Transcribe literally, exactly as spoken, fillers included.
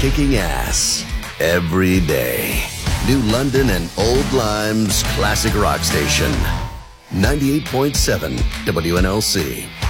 kicking ass every day. New London and Old Lime's classic rock station. ninety-eight point seven W N L C.